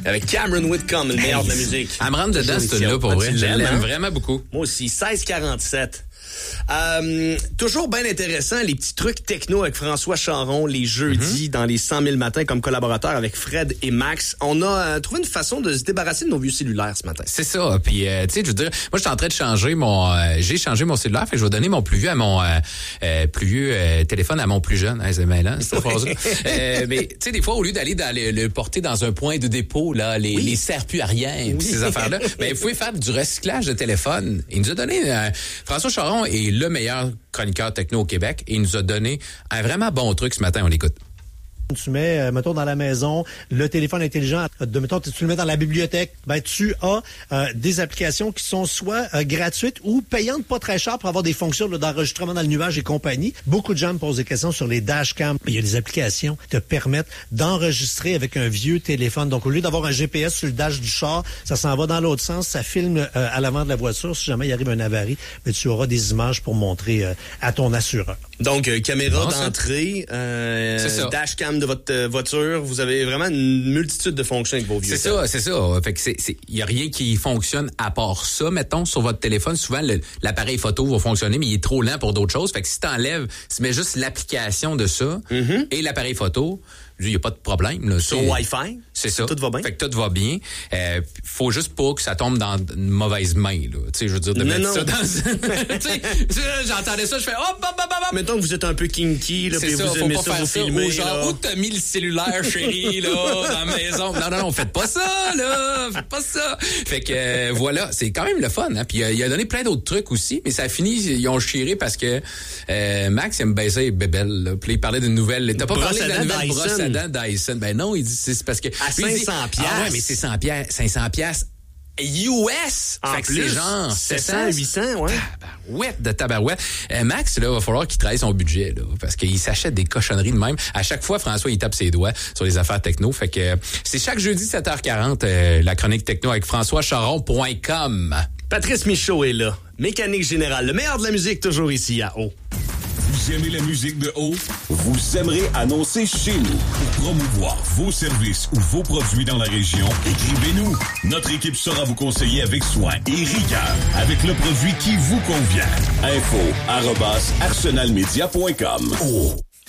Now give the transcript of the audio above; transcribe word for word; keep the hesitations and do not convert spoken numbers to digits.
Avec Cameron Whitcomb, le meilleur hey, de la musique. Elle me rentre dedans, cette tune-là, pour vrai. Je l'aime hein? vraiment beaucoup. Moi aussi, seize quarante-sept. Euh, toujours bien intéressant, les petits trucs techno avec François Charon, les jeudis, mm-hmm. dans les cent mille matins comme collaborateur avec Fred et Max. On a euh, trouvé une façon de se débarrasser de nos vieux cellulaires ce matin. C'est ça. Puis, euh, tu sais, je veux dire, moi, je suis en train de changer mon... Euh, j'ai changé mon cellulaire, fait que je vais donner mon plus vieux à mon... Euh, euh, plus vieux euh, téléphone à mon plus jeune. Hey, c'est mêlant, cette phrase-là. euh, mais, tu sais, des fois, au lieu d'aller dans le, le porter dans un point de dépôt, là, les, oui. les serre plus à rien, oui. ces affaires-là, ben, vous pouvez faire du recyclage de téléphone. Il nous a donné... Euh, François Charon est le meilleur chroniqueur techno au Québec et il nous a donné un vraiment bon truc ce matin. On l'écoute. Tu mets, euh, mettons, dans la maison, le téléphone intelligent, de, mettons, tu le mets dans la bibliothèque, ben tu as euh, des applications qui sont soit euh, gratuites ou payantes, pas très chères, pour avoir des fonctions là, d'enregistrement dans le nuage et compagnie. Beaucoup de gens me posent des questions sur les dashcams. Il y a des applications qui te permettent d'enregistrer avec un vieux téléphone. Donc, au lieu d'avoir un G P S sur le dash du char, ça s'en va dans l'autre sens, ça filme euh, à l'avant de la voiture. Si jamais il arrive un avarie, ben, tu auras des images pour montrer euh, à ton assureur. Donc, euh, caméra bon, d'entrée, euh, dashcam de votre euh, voiture, vous avez vraiment une multitude de fonctions avec vos vieux. C'est ça, c'est ça. Fait que c'est, c'est, y a rien qui fonctionne à part ça, mettons, sur votre téléphone. Souvent, le, l'appareil photo va fonctionner, mais il est trop lent pour d'autres choses. Fait que si t'enlèves, tu mets juste l'application de ça mm-hmm. et l'appareil photo, il n'y a pas de problème. Là. Sur Wi-Fi? C'est ça. Tout va bien? Fait que tout va bien. Euh, faut juste pas que ça tombe dans une mauvaise main, là. Tu sais, je veux dire, de non, mettre non. ça dans... tu sais, j'entendais ça, je fais hop, hop, hop, hop. Mettons que vous êtes un peu kinky, là, puis vous ça, aimez ça, vous filmez, genre, là. Où t'as mis le cellulaire, chérie, là, dans la maison? Non, non, non, faites pas ça, là. Faites pas ça. Fait que, euh, voilà, c'est quand même le fun, hein. Puis, euh, il a donné plein d'autres trucs aussi, mais ça a fini, ils ont chiré parce que, euh, Max aime baiser les bébelles, là. Puis, il parlait d'une nouvelle, t'as pas brosse parlé de la nouvelle brosse à dents Dyson. Ben non, il dit, c'est parce que... À cinq cents piastres. Ah ouais, mais c'est cent piastres, cinq cents piastres U S. En fait plus, que c'est genre sept cents, huit cents, ouais. Tabarouette de tabarouette. Euh, Max, là, va falloir qu'il travaille son budget, là, parce qu'il s'achète des cochonneries de même. À chaque fois, François, il tape ses doigts sur les affaires techno. Fait que c'est chaque jeudi sept heures quarante, euh, la chronique techno avec françois charon point com. Patrice Michaud est là. Mécanique Générale, le meilleur de la musique, toujours ici à Haut. Vous aimez la musique de Haut? Vous aimerez annoncer chez nous. Pour promouvoir vos services ou vos produits dans la région, écrivez-nous. Notre équipe saura vous conseiller avec soin et rigueur, avec le produit qui vous convient. Info arobase arsenal media point com. Oh.